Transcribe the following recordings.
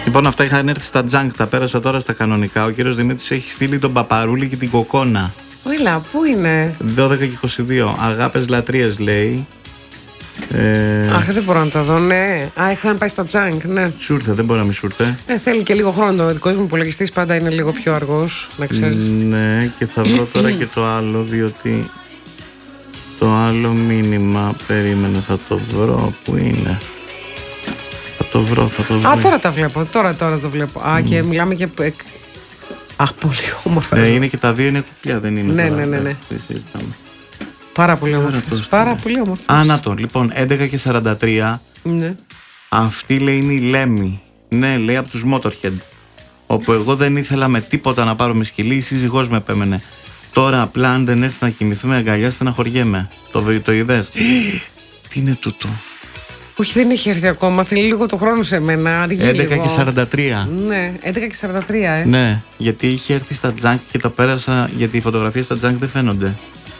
Λοιπόν, αυτά είχαν έρθει στα junk, τα πέρασα τώρα στα κανονικά. Ο κύριος Δημήτρης έχει στείλει τον Παπαρούλη και την Κοκόνα. Έλα, πού είναι? 12 και 22. Αγάπες λατρείες λέει. Αχ, δεν μπορώ να τα δω, ναι. Είχαν πάει στα junk, ναι. Σου ήρθε, δεν μπορεί να μη σου ήρθε. Θέλει και λίγο χρόνο. Ο δικός μου υπολογιστής πάντα είναι λίγο πιο αργός, να ξέρεις. Ναι, και θα βρω τώρα και το άλλο, διότι το άλλο μήνυμα, περίμενε, θα το βρω. Πού είναι? Θα το βρω. Τώρα τα βλέπω, τώρα το βλέπω. Και μιλάμε και... πολύ όμορφα. Είναι και τα δύο είναι κουπιά, δεν είναι? Ναι. Πάρα πολύ όμορφες. Πάρα πολύ όμορφες. Να το, λοιπόν, 11 και 43. Ναι. Αυτή λέει είναι η Λέμη. Ναι, λέει από τους Motorhead. Όπου εγώ δεν ήθελα με τίποτα να πάρω με σκυλί, η σύζυγός με επέμενε. Τώρα απλά αν δεν έρθει να κοιμηθούμε αγκαλιά στεναχωριέμαι. Το είδες? Τι είναι τούτο? Όχι, δεν έχει έρθει ακόμα. Θέλει λίγο το χρόνο σε μένα. 11 και 43. Ναι, 11 και 43, Ναι, γιατί είχε έρθει στα junk και το πέρασα, γιατί οι φωτογραφίες στα junk δεν φαίνονται.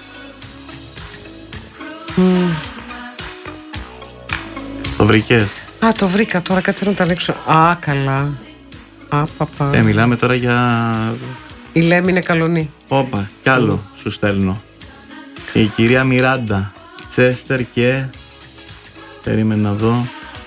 Το βρήκες? Το βρήκα τώρα, κάτσε να τα λέξω. Καλά. Παπα. Μιλάμε τώρα για... Η Λέμη είναι καλονή. Όπα, κι άλλο σου στέλνω. Η κυρία Μιράντα, Τσέστερ και... Περίμενα να δω.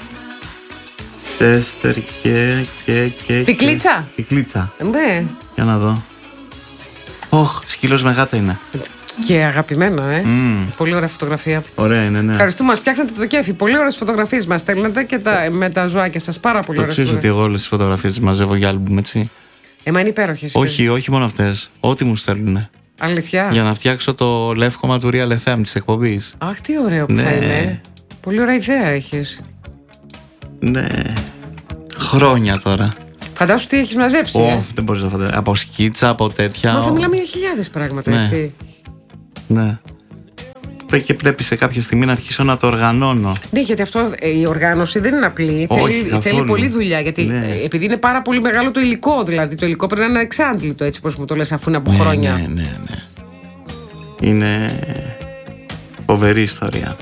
Τσέστερ και... Πικλίτσα. Πικλίτσα. Ναι. Για να δω. Σκύλος με γάτα είναι. Και αγαπημένα, Πολύ ωραία φωτογραφία. Ωραία είναι, ναι. Ευχαριστούμε, μας φτιάχνετε το κέφι. Πολύ ωραίες φωτογραφίες μας στέλνετε και με τα ζωάκια σας. Πάρα πολύ ωραίες. Το ξέρεις ότι εγώ όλες τις φωτογραφίες μαζεύω για άλμπουμ, έτσι? Είναι υπέροχες. Όχι μόνο αυτές. Ό,τι μου στέλνουνε. Αλήθεια? Για να φτιάξω το λεύκομα του Real FM της εκπομπής. Αχ, τι ωραίο που θα είναι. Πολύ ωραία ιδέα έχεις. Ναι. Χρόνια τώρα. Φαντάσου τι έχεις μαζέψει. Δεν μπορείς να φανταστείς. Από σκίτσα, από τέτοια. Μα θα μιλάμε για χιλιάδες πράγματα, έτσι. Ναι. Και πρέπει σε κάποια στιγμή να αρχίσω να το οργανώνω. Ναι, γιατί αυτό η οργάνωση δεν είναι απλή. Θέλει πολλή δουλειά. Γιατί επειδή είναι πάρα πολύ μεγάλο το υλικό, δηλαδή το υλικό πρέπει να είναι εξάντλητο, έτσι όπως μου το λες, αφού είναι από χρόνια. Ναι. Είναι φοβερή ιστορία.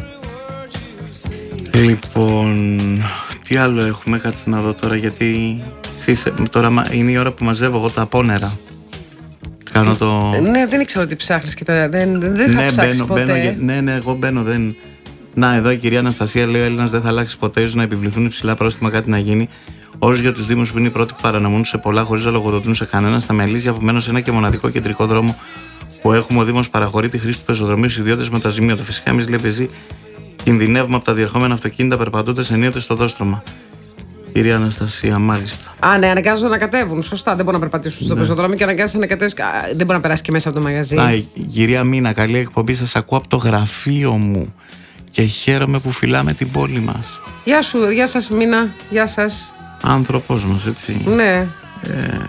Λοιπόν, τι άλλο έχουμε? Κάτσε να δω τώρα, γιατί τώρα είναι η ώρα που μαζεύω εγώ τα απόνερα. Κάνω το... Ναι, δεν ήξερα ότι ψάχνεις και δεν θα ψάξεις ποτέ. Ναι, εγώ μπαίνω, Να, εδώ η κυρία Αναστασία λέει: ο Έλληνας δεν θα αλλάξει ποτέ, ίσως να επιβληθούν υψηλά πρόστιμα, κάτι να γίνει. Όρους για τους Δήμους που είναι οι πρώτοι που παρανομούν σε πολλά χωρίς να λογοδοτούν σε κανέναν. Στα Μελίζια, απομένως ένα και μοναδικό κεντρικό δρόμο που έχουμε, ο Δήμος παραχωρεί τη χρήση του πεζοδρομίου στους ιδιώτες με τα ζημίωτα. Φυσικά, εμείς λέει πεζοί κινδυνεύουμε από τα διερχόμενα αυτοκίνητα περπατώντας ενίοτε στο δόστρωμα. Κυρία Αναστασία, μάλιστα. Ναι, αναγκάζονται να κατέβουν. Σωστά, δεν μπορούν να περπατήσουν στο πεζοδρόμιο και αναγκάζονται να κατέβουν. Δεν μπορεί να περάσει και μέσα από το μαγαζί. Κυρία Μίνα, καλή εκπομπή. Σας ακούω από το γραφείο μου και χαίρομαι που φυλάμε την πόλη μας. Γεια σου, γεια σας Μίνα, γεια σας. Άνθρωπος μας, έτσι. Ναι.